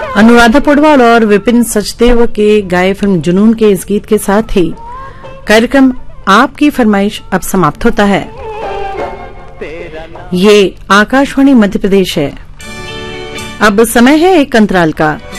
अनुराधा पौडवाल और विपिन सचदेव के गाए फिल्म जुनून के इस गीत के साथ ही कार्यक्रम आपकी फरमाइश अब समाप्त होता है। ये आकाशवाणी मध्य प्रदेश है। अब समय है एक अंतराल का।